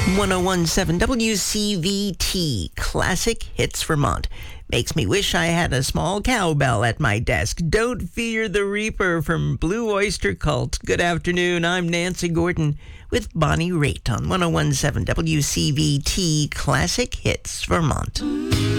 1017 WCVT Classic Hits Vermont. Makes me wish I had a small cowbell at my desk. Don't Fear the Reaper from Blue Oyster Cult. Good afternoon, I'm Nancy Gordon with Bonnie Raitt on 1017 WCVT Classic Hits Vermont.